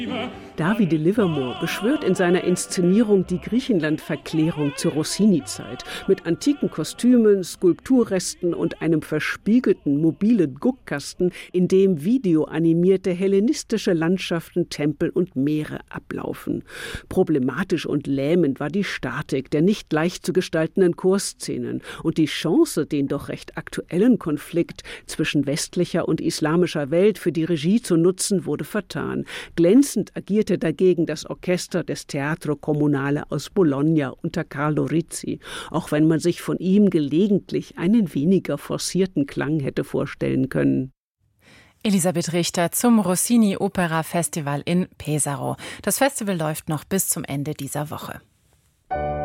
Davide Livermore beschwört in seiner Inszenierung die Griechenland-Verklärung zur Rossini-Zeit mit antiken Kostümen, Skulpturresten und einem verspiegelten mobilen Guckkasten, in dem videoanimierte hellenistische Landschaften, Tempel und Meere ablaufen. Problematisch und lähmend war die Statik der nicht leicht zu gestaltenden Chorszenen und die Chance, den doch recht aktuellen Konflikt zwischen westlicher und islamischer Welt für die Regie zu nutzen, wurde vertan. Glänzend agierte dagegen das Orchester des Teatro Comunale aus Bologna unter Carlo Rizzi, auch wenn man sich von ihm gelegentlich einen weniger forcierten Klang hätte vorstellen können. Elisabeth Richter zum Rossini Opera Festival in Pesaro. Das Festival läuft noch bis zum Ende dieser Woche.